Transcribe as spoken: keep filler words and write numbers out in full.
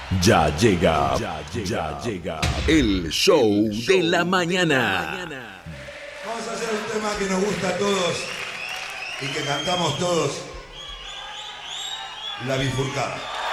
Ya llega, ya llega, ya llega el show de la mañana. Vamos a hacer un tema que nos gusta a todos y que cantamos todos. La bifurcada.